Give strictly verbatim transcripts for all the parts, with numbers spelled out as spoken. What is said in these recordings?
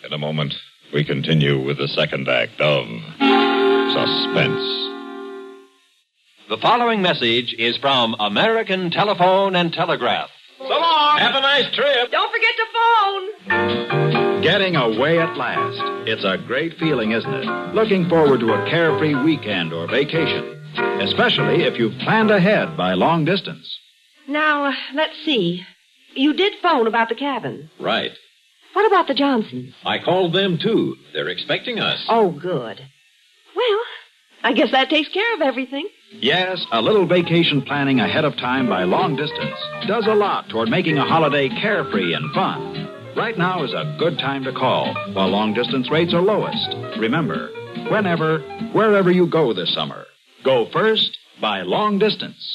In a moment, we continue with the second act of Suspense. The following message is from American Telephone and Telegraph. So long. Have a nice trip. Don't forget to phone. Getting away at last. It's a great feeling, isn't it? Looking forward to a carefree weekend or vacation. Especially if you've planned ahead by long distance. Now, uh, let's see. You did phone about the cabin. Right. What about the Johnsons? I called them, too. They're expecting us. Oh, good. Well, I guess that takes care of everything. Yes, a little vacation planning ahead of time by long distance does a lot toward making a holiday carefree and fun. Right now is a good time to call while long-distance rates are lowest. Remember, whenever, wherever you go this summer, go first by long distance.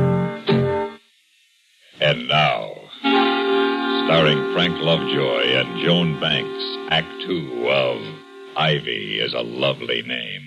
And now, starring Frank Lovejoy and Joan Banks, Act Two of Ivy is a Lovely Name.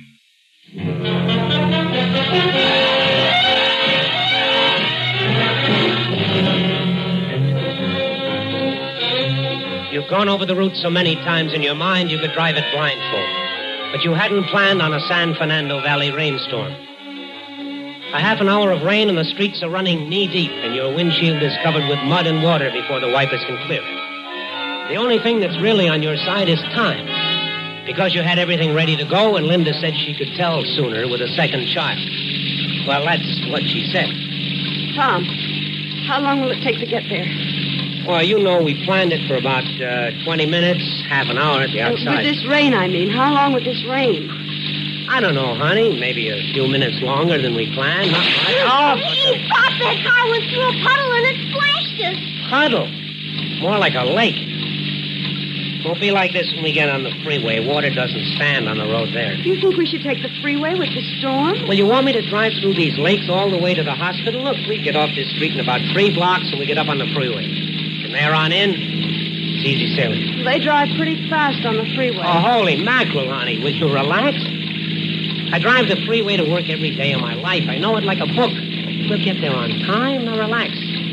You've gone over the route so many times in your mind you could drive it blindfold. But you hadn't planned on a San Fernando Valley rainstorm. A half an hour of rain and the streets are running knee-deep and your windshield is covered with mud and water before the wipers can clear it. The only thing that's really on your side is time. Because you had everything ready to go and Linda said she could tell sooner with a second child. Well, that's what she said. Tom, how long will it take to get there? Well, you know we planned it for about uh, twenty minutes, half an hour at the outside. With this rain, I mean. How long with this rain? I don't know, honey. Maybe a few minutes longer than we planned. Not much. Oh, please, Pop, that car went through a puddle and it splashed us. Puddle? More like a lake. Won't be like this when we get on the freeway. Water doesn't stand on the road there. Do you think we should take the freeway with the storm? Well, you want me to drive through these lakes all the way to the hospital? Look, we get off this street in about three blocks and we get up on the freeway. From there on in, it's easy sailing. They drive pretty fast on the freeway. Oh, holy mackerel, honey. Will you relax? I drive the freeway to work every day of my life. I know it like a book. We'll get there on time. Now relax.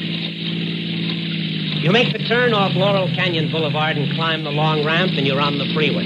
You make the turn off Laurel Canyon Boulevard and climb the long ramp, and you're on the freeway.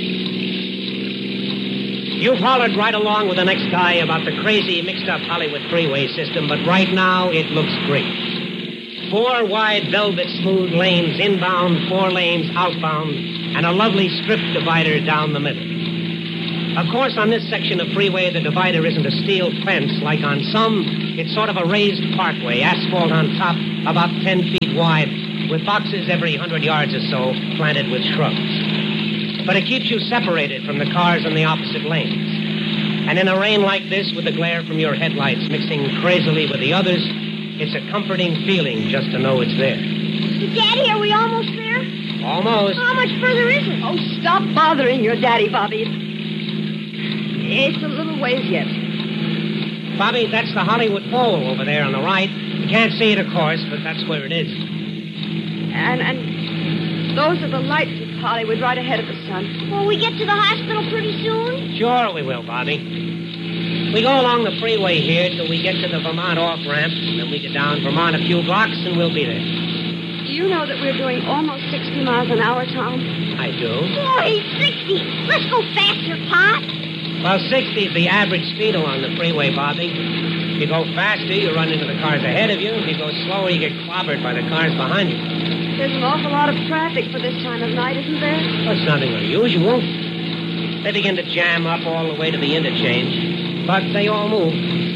You've hollered right along with the next guy about the crazy, mixed-up Hollywood freeway system, but right now it looks great. Four wide, velvet-smooth lanes inbound, four lanes outbound, and a lovely strip divider down the middle. Of course, on this section of freeway, the divider isn't a steel fence like on some. It's sort of a raised parkway, asphalt on top, about ten feet wide, with boxes every hundred yards or so planted with shrubs. But it keeps you separated from the cars in the opposite lanes. And in a rain like this, with the glare from your headlights mixing crazily with the others, it's a comforting feeling just to know it's there. Daddy, are we almost there? Almost. How much further is it? Oh, stop bothering your daddy, Bobby. It's a little ways yet. Bobby, that's the Hollywood pole over there on the right. You can't see it, of course, but that's where it is. And and those are the lights of Hollywood right ahead of the sun. Will we get to the hospital pretty soon? Sure we will, Bobby. We go along the freeway here till we get to the Vermont off-ramp, and then we get down Vermont a few blocks, and we'll be there. Do you know that we're doing almost sixty miles an hour, Tom? I do. Boy, sixty. Let's go faster, Pop. Well, sixty is the average speed along the freeway, Bobby. If you go faster, you run into the cars ahead of you. If you go slower, you get clobbered by the cars behind you. There's an awful lot of traffic for this time of night, isn't there? Well, it's nothing unusual. They begin to jam up all the way to the interchange, but they all move.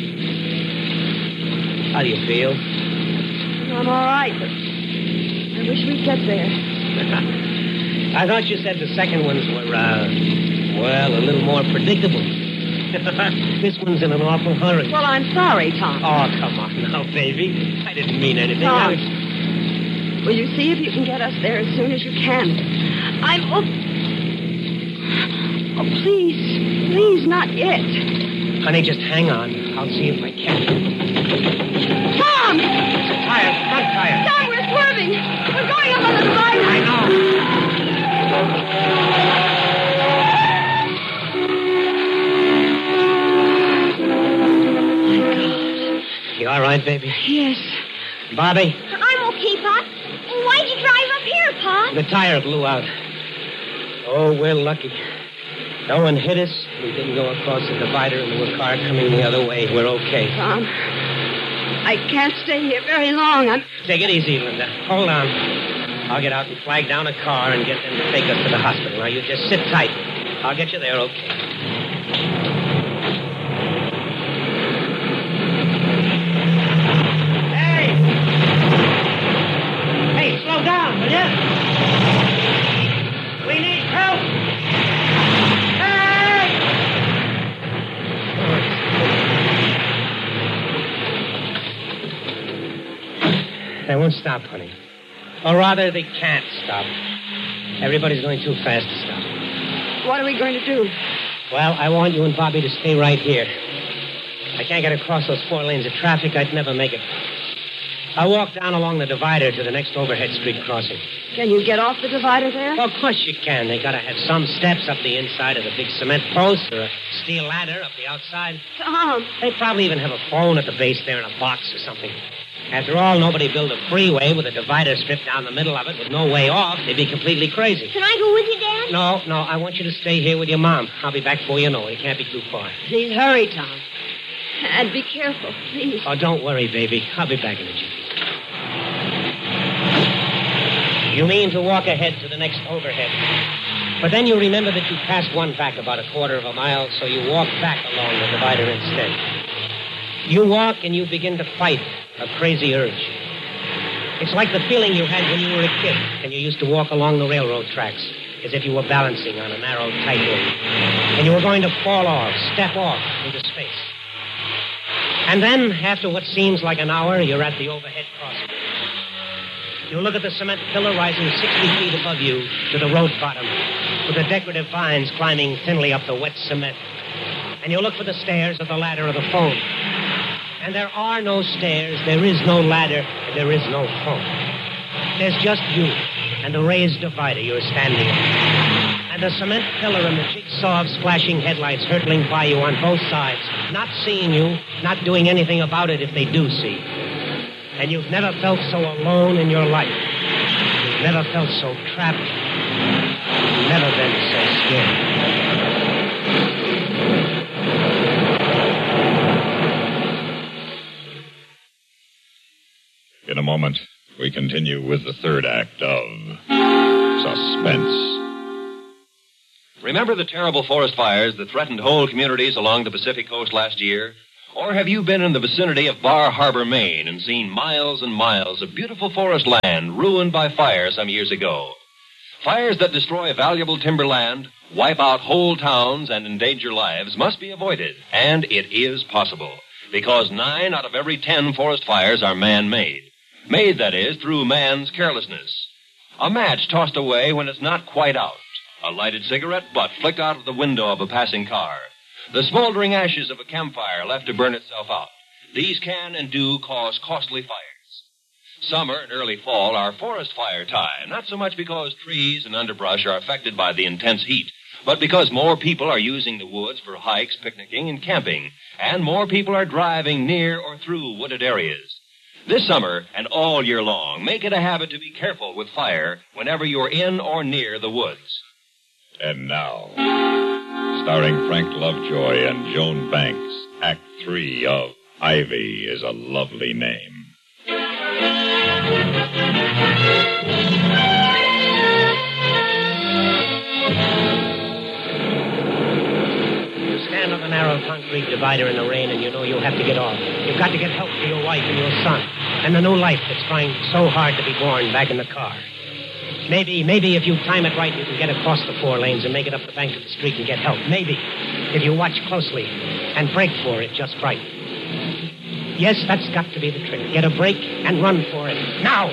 How do you feel? I'm all right, but I wish we'd get there. I thought you said the second ones were, uh, well, a little more predictable. This one's in an awful hurry. Well, I'm sorry, Tom. Oh, come on now, baby. I didn't mean anything. Tom, was... will you see if you can get us there as soon as you can? I'm... Oh, oh please. Please, not yet. Honey, just hang on. I'll see if I can. Tom! It's a tire, front tire. Tom, we're swerving. We're going up on the divider. I know. You all right, baby? Yes. Bobby? I'm okay, Pop. Why'd you drive up here, Pop? The tire blew out. Oh, we're lucky. No one hit us. We didn't go across the divider into a car coming the other way. We're okay. Tom, I can't stay here very long. I'm... Take it easy, Linda. Hold on. I'll get out and flag down a car and get them to take us to the hospital. Now, you just sit tight. I'll get you there, okay? Hey! Hey, slow down, will you? We need help! Hey! They won't stop, honey. Or rather, they can't stop. Everybody's going too fast to stop. What are we going to do? Well, I want you and Bobby to stay right here. I can't get across those four lanes of traffic. I'd never make it. I'll walk down along the divider to the next overhead street crossing. Can you get off the divider there? Well, of course you can. They gotta have some steps up the inside of the big cement post or a steel ladder up the outside. Tom. They probably even have a phone at the base there in a box or something. After all, nobody built a freeway with a divider stripped down the middle of it with no way off. They'd be completely crazy. Can I go with you, Dad? No, no, I want you to stay here with your mom. I'll be back before you know it. It can't be too far. Please hurry, Tom. And be careful, please. Oh, don't worry, baby. I'll be back in a jiffy. You mean to walk ahead to the next overhead. But then you remember that you passed one back about a quarter of a mile, so you walk back along the divider instead. You walk and you begin to fight a crazy urge. It's like the feeling you had when you were a kid and you used to walk along the railroad tracks as if you were balancing on a narrow tightrope. And you were going to fall off, step off into space. And then, after what seems like an hour, you're at the overhead crossing. You look at the cement pillar rising sixty feet above you to the road bottom, with the decorative vines climbing thinly up the wet cement. And you look for the stairs or the ladder or the phone. And there are no stairs, there is no ladder, and there is no phone. There's just you and the raised divider you're standing on. And the cement pillar and the jigsaw of splashing headlights hurtling by you on both sides, not seeing you, not doing anything about it if they do see. And you've never felt so alone in your life. You've never felt so trapped. You've never been so scared. In a moment, we continue with the third act of Suspense. Remember the terrible forest fires that threatened whole communities along the Pacific coast last year? Or have you been in the vicinity of Bar Harbor, Maine, and seen miles and miles of beautiful forest land ruined by fire some years ago? Fires that destroy valuable timberland, wipe out whole towns, and endanger lives must be avoided, and it is possible, because nine out of every ten forest fires are man-made. Made, that is, through man's carelessness. A match tossed away when it's not quite out. A lighted cigarette butt flicked out of the window of a passing car. The smoldering ashes of a campfire left to burn itself out. These can and do cause costly fires. Summer and early fall are forest fire time, not so much because trees and underbrush are affected by the intense heat, but because more people are using the woods for hikes, picnicking, and camping, and more people are driving near or through wooded areas. This summer and all year long, make it a habit to be careful with fire whenever you're in or near the woods. And now, starring Frank Lovejoy and Joan Banks, Act Three of Ivy is a Lovely Name. You stand on the narrow concrete divider in the rain and you know you'll have to get off. You've got to get help for your wife and your son and the new life that's trying so hard to be born back in the car. Maybe, maybe if you time it right, you can get across the four lanes and make it up the bank of the street and get help. Maybe, if you watch closely and brake for it just right. Yes, that's got to be the trick. Get a brake and run for it. Now!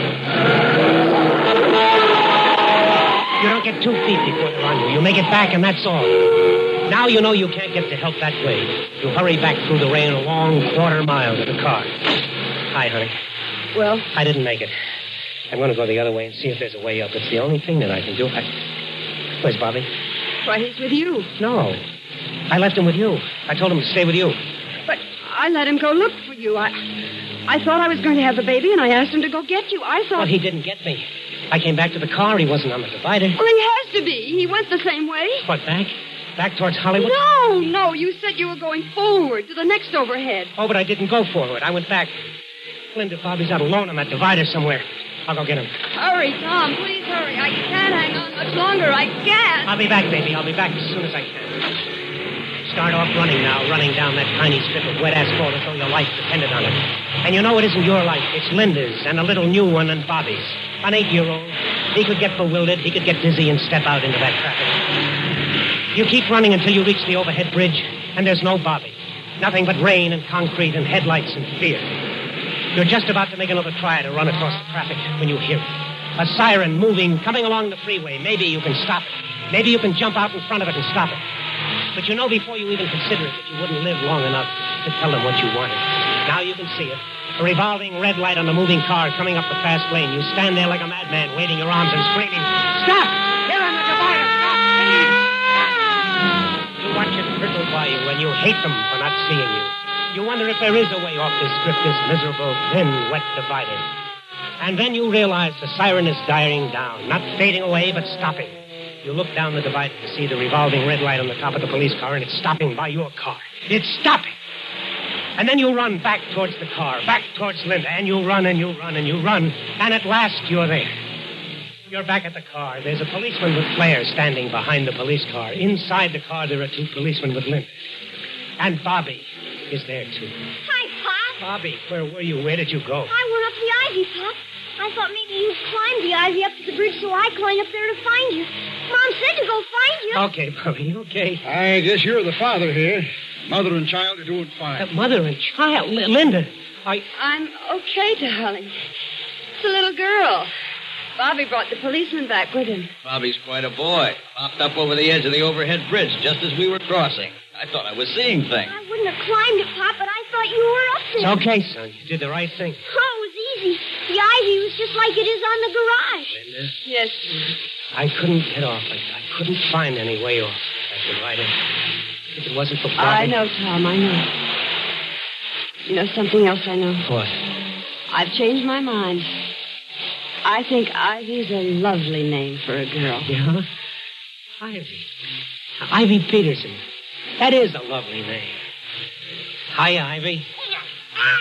You don't get two feet before they're on you. You make it back and that's all. Now you know you can't get to help that way. You hurry back through the rain a long quarter mile to the car. Hi, honey. Well? I didn't make it. I'm going to go the other way and see if there's a way up. It's the only thing that I can do. I... Where's Bobby? Why, he's with you. No. I left him with you. I told him to stay with you. But I let him go look for you. I I thought I was going to have the baby, and I asked him to go get you. I thought... Well, he didn't get me. I came back to the car. He wasn't on the divider. Well, he has to be. He went the same way. What, back? Back towards Hollywood? No, no. You said you were going forward to the next overhead. Oh, but I didn't go forward. I went back. Linda, Bobby's out alone on that divider somewhere. I'll go get him. Hurry, Tom. Please hurry. I can't hang on much longer. I can't. I'll be back, baby. I'll be back as soon as I can. Start off running now, running down that tiny strip of wet asphalt as though your life depended on it. And you know it isn't your life. It's Linda's and a little new one and Bobby's. An eight-year-old. He could get bewildered. He could get dizzy and step out into that traffic. You keep running until you reach the overhead bridge, and there's no Bobby. Nothing but rain and concrete and headlights and fear. You're just about to make another try to run across the traffic when you hear it. A siren moving, coming along the freeway. Maybe you can stop it. Maybe you can jump out in front of it and stop it. But you know before you even consider it that you wouldn't live long enough to tell them what you wanted. Now you can see it. A revolving red light on the moving car coming up the fast lane. You stand there like a madman, waving your arms and screaming, "Stop! Here on the divider! Stop! Please!" You watch it trickle by you, and you hate them for not seeing you. You wonder if there is a way off this strip, this miserable, thin, wet divider. And then you realize the siren is dying down, not fading away, but stopping. You look down the divider to see the revolving red light on the top of the police car, and it's stopping by your car. It's stopping. And then you run back towards the car, back towards Linda, and you run and you run and you run, and at last you're there. You're back at the car. There's a policeman with flares standing behind the police car. Inside the car, there are two policemen with Linda. And Bobby is there, too. Hi, Pop. Bobby, where were you? Where did you go? I went up the ivy, Pop. I thought maybe you'd climb the ivy up to the bridge, so I climbed up there to find you. Mom said to go find you. Okay, Bobby, okay. I guess you're the father here. Mother and child are doing fine. Uh, mother and child? L- Linda, I... I'm okay, darling. It's a little girl. Bobby brought the policeman back with him. Bobby's quite a boy. Popped up over the edge of the overhead bridge just as we were crossing. I thought I was seeing things. I wouldn't have climbed it, Pop, but I thought you were up there. It's okay, son. You did the right thing. Oh, it was easy. The ivy was just like it is on the garage. Linda? Yes. I couldn't get off. I, I couldn't find any way off that divider. If it wasn't for Bobby... I know, Tom, I know. You know something else I know? What? I've changed my mind. I think Ivy's a lovely name for a girl. Yeah? Ivy. Ivy Peterson. That is a lovely name. Hi, Ivy.